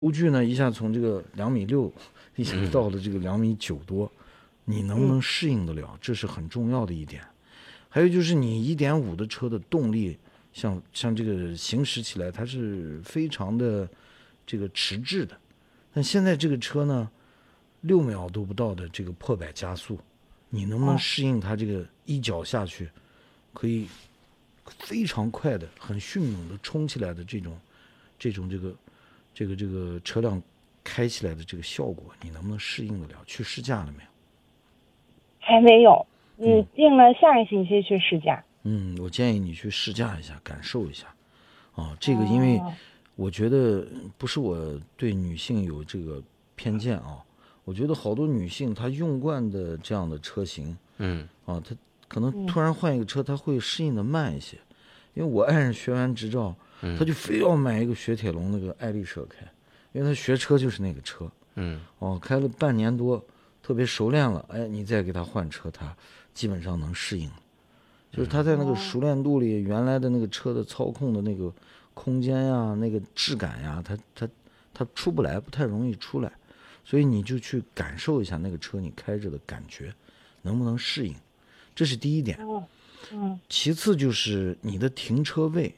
估距呢一下从这个2.6米一下到了这个2.9米多，你能不能适应得了？这是很重要的一点。还有就是你1.5的车的动力，像这个行驶起来它是非常的这个迟滞的，但现在这个车呢，6秒都不到的这个破百加速，你能不能适应它这个一脚下去可以非常快的、很迅猛的冲起来的这种车辆开起来的这个效果，你能不能适应得了？去试驾了没有？ 还没有，定了下个星期去试驾。 我建议你去试驾一下，感受一下。这个因为我觉得不是我对女性有这个偏见啊，我觉得好多女性她用惯的这样的车型，她可能突然换一个车，她会适应的慢一些。因为我爱人学完执照，他就非要买一个雪铁龙那个爱丽舍开，因为他学车就是那个车，开了半年多，特别熟练了，你再给他换车，他基本上能适应了。就是他在那个熟练度里，原来的那个车的操控的那个空间呀，那个质感呀，他出不来，不太容易出来，所以你就去感受一下那个车你开着的感觉，能不能适应，这是第一点。其次就是你的停车位，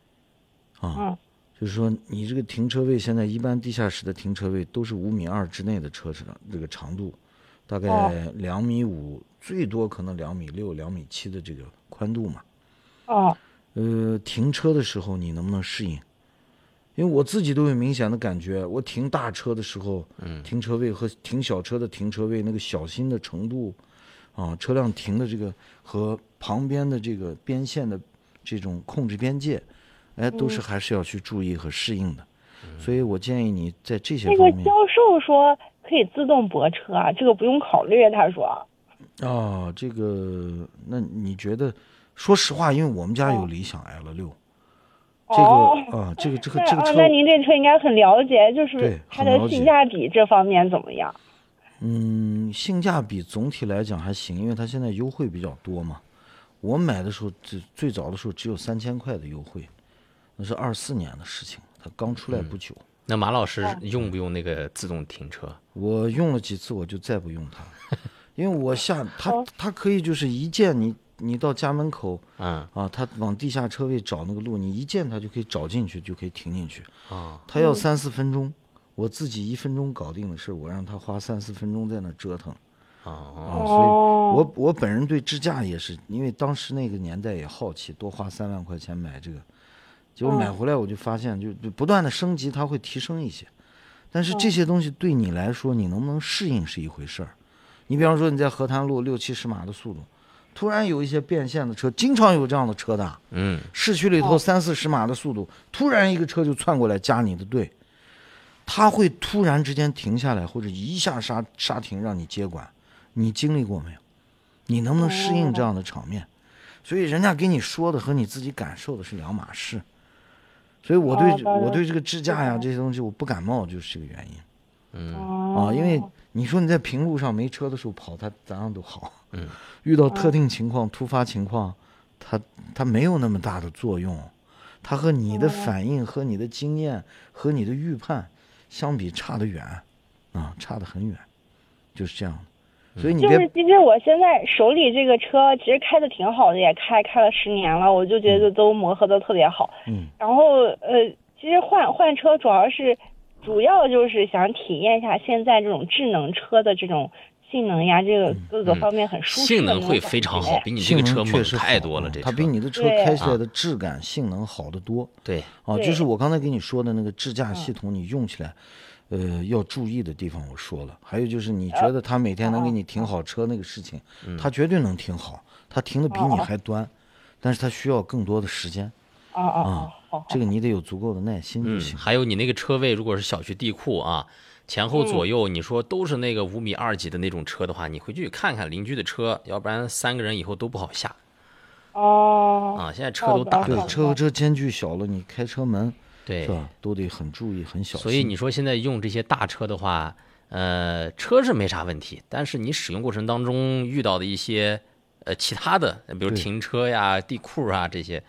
就是说你这个停车位现在一般地下室的停车位都是5.2米之内的车程，这个长度大概2.5米，最多可能2.6米、2.7米的这个宽度嘛。停车的时候你能不能适应？因为我自己都有明显的感觉，我停大车的时候，停车位和停小车的停车位那个小心的程度，车辆停的这个和旁边的这个边线的这种控制边界，都是还是要去注意和适应的。所以我建议你在这些方面。 那个教授说可以自动泊车啊，这个不用考虑。他说。 这个那你觉得？说实话，因为我们家有理想 L6，这个车， 那您这车应该很了解，就是它的性价比这方面怎么样？ 性价比总体来讲还行，因为它现在优惠比较多嘛。我买的时候最早的时候只有3000块的优惠，那是24年的事情，它刚出来不久。 那马老师用不用那个自动停车？ 我用了几次，我就再不用它了，因为我它可以就是一键你到家门口，他往地下车位找那个路，你一键他就可以找进去，就可以停进去。他要3-4分钟，我自己1分钟搞定的事，我让他花3-4分钟在那折腾。所以我本人对智驾也是，因为当时那个年代也好奇，多花3万块钱买这个，结果买回来我就发现，就不断的升级，它会提升一些。但是这些东西对你来说，你能不能适应是一回事儿。你比方说你在河滩路60-70码的速度，突然有一些变线的车，经常有这样的车的，市区里头30-40码的速度，突然一个车就窜过来加你的队，他会突然之间停下来，或者一下刹停让你接管，你经历过没有？你能不能适应这样的场面？所以人家给你说的和你自己感受的是两码事。所以我对这个支架呀这些东西我不感冒，就是这个原因。因为你说你在平路上没车的时候跑，它咋样都好。遇到特定情况、突发情况，它没有那么大的作用。它和你的反应、和你的经验、和你的预判相比差得远，差得很远，就是这样的。所以你就是其实我现在手里这个车其实开的挺好的，也开了10年了，我就觉得都磨合的特别好。然后其实换车主要就是想体验一下现在这种智能车的这种性能呀，这个各个方面很舒适。 性能会非常好，比你这个车猛太多了。这车它比你的车开起来的质感、性能好得多。 对， 就是我刚才给你说的那个智驾系统，你用起来。要注意的地方我说了，还有就是你觉得他每天能给你停好车那个事情，他绝对能停好，他停的比你还端，但是他需要更多的时间。这个你得有足够的耐心就行。 还有你那个车位，如果是小区地库啊，前后左右你说都是那个5.2米级的那种车的话，你回去看看邻居的车，要不然3个人以后都不好下。现在车都大的，车和车间距小了，你开车门。 对， 是吧？都得很注意，很小心。 所以你说现在用这些大车的话，车是没啥问题，但是你使用过程当中遇到的一些其他的，比如停车呀、地库啊这些，可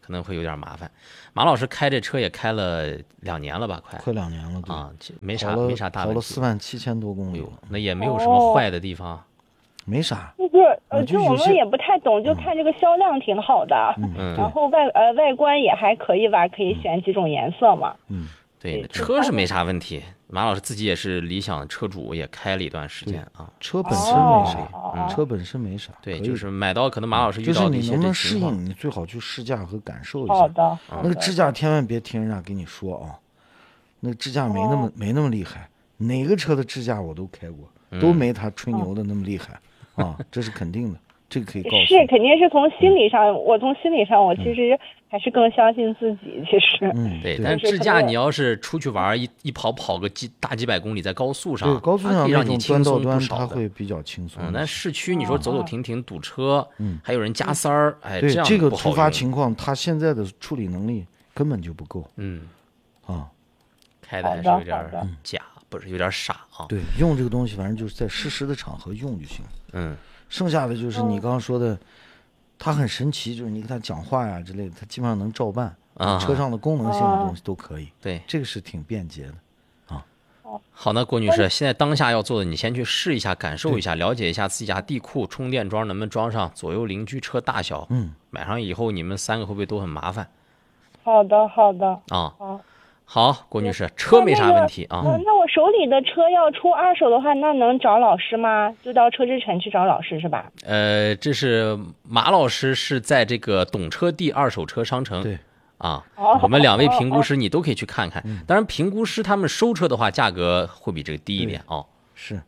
可能会有点麻烦。马老师开这车也开了2年了吧？快 2年了，对啊，没啥大问题。 跑了47000多公里， 那也没有什么坏的地方。 没啥， 就我们也不太懂，就看这个销量挺好的，然后外观也还可以吧，可以选几种颜色嘛。 对，车是没啥问题。马老师自己也是理想车主，也开了一段时间啊。 车本身没啥，车本身没啥。 对，就是买到可能马老师遇到的一些就是你能不能适应，你最好去试驾和感受一下。 好的。 那个支架千万别听人家跟你说啊，那个支架没那么厉害，哪个车的支架我都开过，都没他吹牛的那么厉害。这是肯定的，这个可以告诉你。 是，肯定是从心理上，我其实还是更相信自己。其实， 对。但是支架你要是出去玩，一跑个大几百公里，在高速上， 高速上可以让你轻松不少它会比较轻松。 但市区你说走走停停堵车，还有人加塞儿， 对这样这个突发情况，他现在的处理能力根本就不够。 开的还是有点假。不是有点傻啊？ 对，用这个东西，反正就是在适时的场合用就行。剩下的就是你刚刚说的，它很神奇，就是你跟他讲话呀之类的，它基本上能照办。车上的功能性的东西都可以。 对， 这个是挺便捷的。 好呢，郭女士，现在当下要做的，你先去试一下，感受一下，了解一下自己家地库充电桩能不能装上，左右邻居车大小。买上以后你们3个会不会都很麻烦？ 好的。 好，郭女士，车没啥问题啊。 那我手里的车要出2手的话，那能找老师吗？就到车之城去找老师是吧？ 这是马老师是在这个懂车帝2手车商城。 对啊，我们2位评估师你都可以去看看。当然，评估师他们收车的话，价格会比这个低一点哦。 是。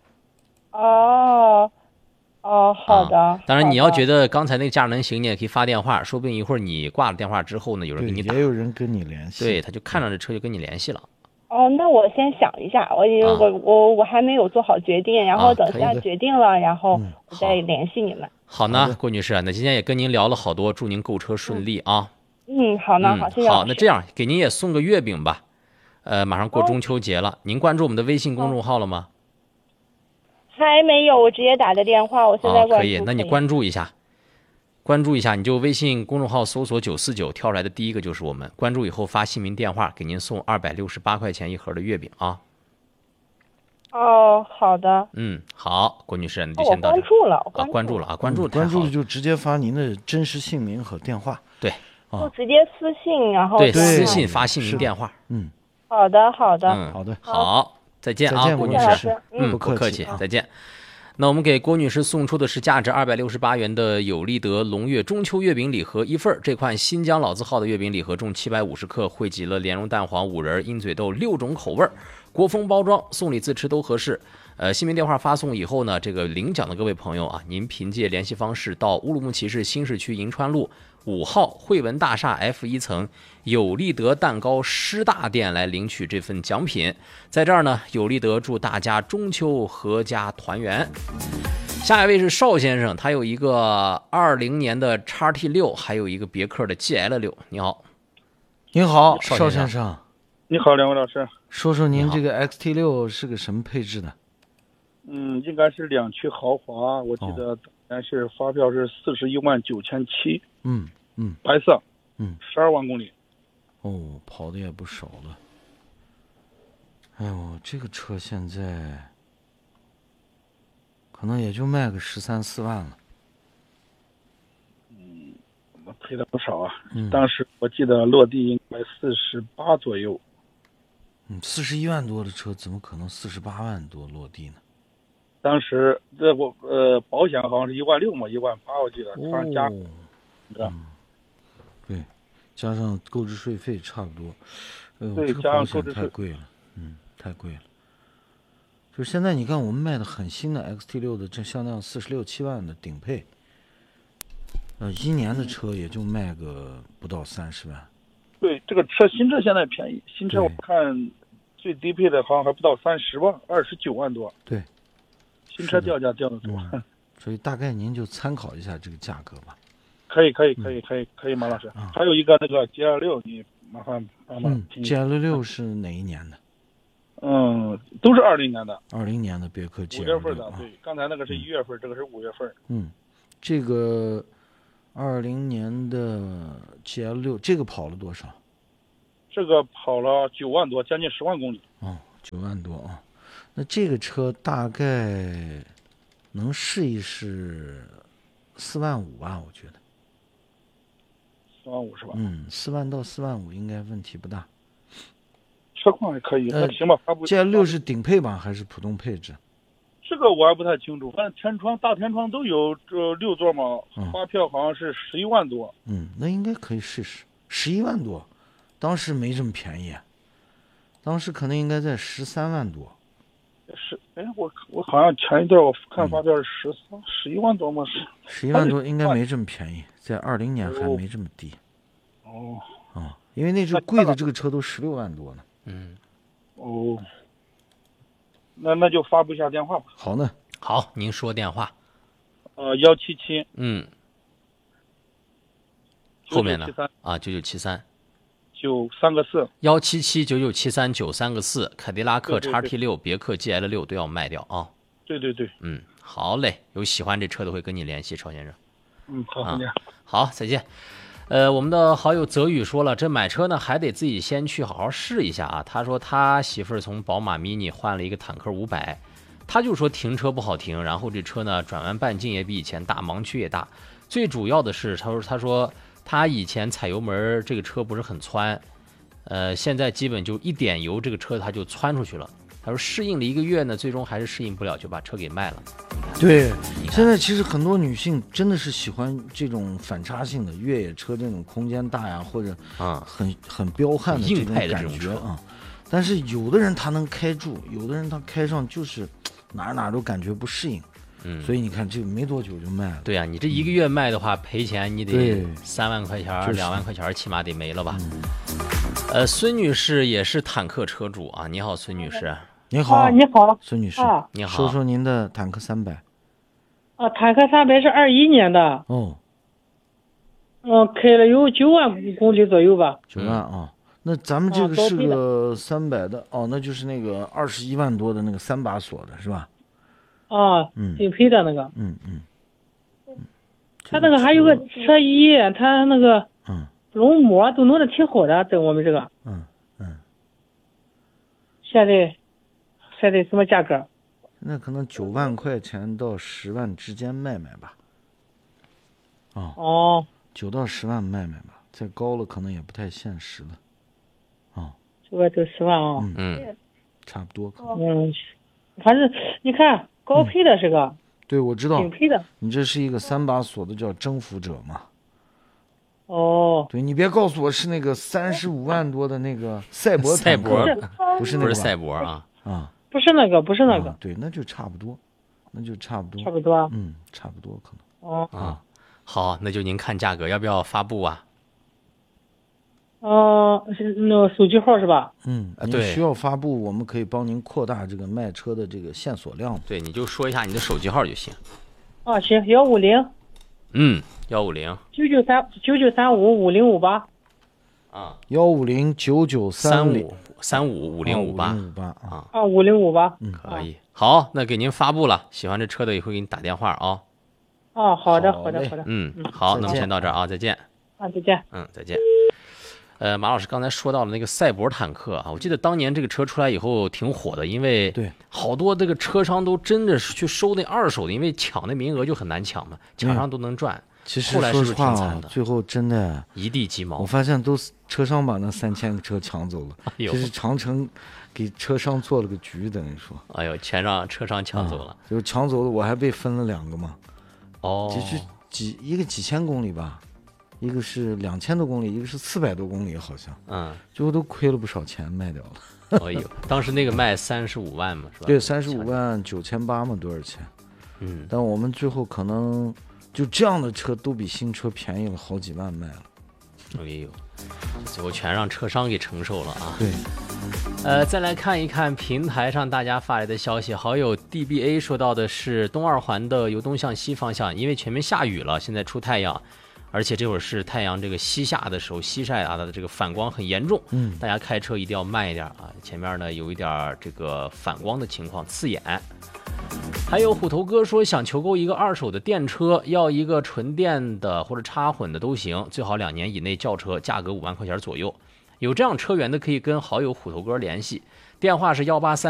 好的。 当然，你要觉得刚才那个价能行，你也可以发电话，说不定一会儿你挂了电话之后呢，有人给你打， 也有人跟你联系， 对，他就看上这车就跟你联系了。 那我先想一下，我还没有做好决定，然后等下决定了，然后我再联系你们。 好呢，郭女士，那今天也跟您聊了好多，祝您购车顺利啊。 好呢，好，谢谢。 好，那这样给您也送个月饼吧。马上过中秋节了，您关注我们的微信公众号了吗？ 还没有，我直接打的电话，我现在关注。 可以，那你关注一下，你就微信公众号搜索949，跳出来的第一个就是我们。关注以后发姓名电话，给您送268块钱一盒的月饼啊。 好的。 好，郭女士，你就先到这。 我关注了， 关注了就直接发您的真实姓名和电话。 对， 就直接私信，然后对私信发姓名电话。 好的。 好，再见啊，郭女士。不客气，再见。那我们给郭女士送出的是价值268元的有利德龙月中秋月饼礼盒1份。这款新疆老字号的月饼礼盒重750克，汇集了莲蓉蛋黄、五仁、鹰嘴豆6种口味，国风包装，送礼自吃都合适。姓名电话发送以后呢，这个领奖的各位朋友啊，您凭借联系方式到乌鲁木齐市新市区银川路5号汇文大厦 F1层有利德蛋糕师大店来领取这份奖品。在这儿呢，有利德祝大家中秋阖家团圆。下一位是邵先生，他有一个20年的 XT6， 还有一个别克的 GL6。你好。 您好，邵先生。 你好，两位老师。 说说您这个 XT6 是个什么配置的？ 应该是2驱豪华，我记得当时发票是419700。白色。12万公里。 跑的也不少了。哎呦，这个车现在可能也就卖个13、14万了。 我赔了不少啊。当时我记得落地应该48左右。 41万多的车怎么可能48万多落地呢？ 当时我保险好像是16000嘛，18000我记得，加对，加上购置税费差不多。 对，加上购置税太贵了，太贵了。就是现在你看我们卖的很新的 XT6 的，这像那样46、7万的顶配，1年的车也就卖个不到30万。 对，这个新车现在便宜，新车我看最低配的好像还不到30万，29万多。 对， 新车掉价掉得多。 所以大概您就参考一下这个价格吧。 可以，马老师。还有一个那个 GL6， 你麻烦帮忙听。 GL6 是哪一年的？ 都是20年的。 20年的别克 GL6。 5月份的，对，刚才那个是1月份，这个是5月份。 这个 20年的 GL6，这个跑了多少？ 这个跑了9万多，将近10万公里。 哦，9万多啊。那这个车大概能试一试4万5吧，我觉得。 4万5是吧 ？4万到4万5应该问题不大。 车况还可以，那行吧。 GL6是顶配版还是普通配置？ 这个我还不太清楚，反正大天窗都有6座嘛，发票好像是11万多。 那应该可以试试，11万多，当时没这么便宜，当时可能应该在13万多。 是，我好像前一段我看发票是11万多吗？ 是11万多，应该没这么便宜，在20年还没这么低。因为那时候贵的这个车都16万多呢。 那就发布一下电话吧。 好呢， 好，您说电话。 177。 后面呢？9973。 93个4。 177997393个4，凯迪拉克 XT6、别克 GL6 都要卖掉啊。 对。 好嘞，有喜欢这车的会跟你联系，邵先生。 好，再见。 好，再见。我们的好友泽宇说了，这买车呢还得自己先去好好试一下啊。他说他媳妇儿从宝马 mini 换了一个坦克500，他就说停车不好停，然后这车呢转弯半径也比以前大，盲区也大，最主要的是他说他以前踩油门这个车不是很窜，现在基本就一点油这个车他就窜出去了。他说适应了1个月呢，最终还是适应不了，就把车给卖了。 对，现在其实很多女性真的是喜欢这种反差性的越野车，这种空间大呀，或者很彪悍的这种感觉啊。但是有的人他能开住，有的人他开上就是哪都感觉不适应。所以你看，这个没多久就卖了。 对呀，你这1个月卖的话，赔钱你得3万块钱、2万块钱，起码得没了吧？孙女士也是坦克车主啊，你好，孙女士。 你好， 你好， 孙女士， 你好。 说说您的坦克300。 坦克300是21年的。开了有9万公里左右吧。 9万啊。那咱们这个是个300的那就是那个21万多的那个3把锁的是吧？ 顶配的那个。他那个还有个车衣，他那个龙膜都弄得挺好的，在我们这个。现在什么价格？ 那可能9万块钱到10万之间卖吧。9到10万卖吧，再高了可能也不太现实了。 9万到10万啊。 差不多。 反正你看高配的是个。 对，我知道。 顶配的。 你这是一个3把锁的，叫征服者嘛。对，你别告诉我是那个35万多的那个赛博坦克，不是那个赛博啊。 不是那个。 对，那就差不多。 差不多。 差不多可能。 好，那就您看价格，要不要发布啊？ 是那个手机号是吧？ 您需要发布，我们可以帮您扩大这个卖车的这个线索量。 对，你就说一下你的手机号就行。 行，150。 150。 99355058。 15099355058。 啊，5058。 可以。好，那给您发布了，喜欢这车的也会给你打电话啊。 好的。 好，那我们先到这儿啊，再见。 再见。 再见。马老师刚才说到了那个赛博坦克啊，我记得当年这个车出来以后挺火的，因为好多这个车商都真的是去收那二手的，因为抢那名额就很难抢嘛，抢上都能赚。 其实后来是不是说实话挺惨的？ 最后真的一地鸡毛。 我发现都是车商把那3000个车抢走了，这是长城给车商做了个局，等于说。 全让车商抢走了。 就抢走了，我还被分了2个嘛。 就是一个几千公里吧。一个是2000多公里，一个是400多公里，好像，最后都亏了不少钱，卖掉了。 当时那个卖35万嘛，是吧？ 对，35万9800嘛，多少钱？但我们最后可能就这样的车都比新车便宜了好几万卖了。 最后全让车商给承受了啊。 对。 再来看一看平台上大家发来的消息，好友 DBA 说到的是东二环的由东向西方向，因为前面下雨了，现在出太阳。而且这会儿是太阳这个西下的时候，西晒啊，它的这个反光很严重。大家开车一定要慢一点啊，前面呢有一点这个反光的情况，刺眼。 还有虎头哥说想求购一个二手的电车，要一个纯电的或者插混的都行，最好2年以内轿车，价格5万块钱左右。有这样车源的可以跟好友虎头哥联系，电话是183